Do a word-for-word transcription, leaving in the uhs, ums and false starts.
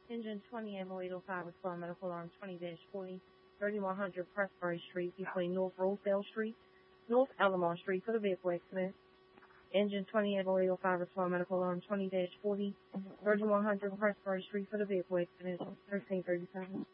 Engine twenty Ammo eight oh five respond medical alarm twenty dash forty, thirty-one hundred Pressbury Street between North Rosedale Street, North Alamo Street for the vehicle accident. Engine twenty Ammo eight oh five respond medical alarm twenty dash forty, thirty-one hundred Pressbury Street for the vehicle accident, thirteen thirty-seven.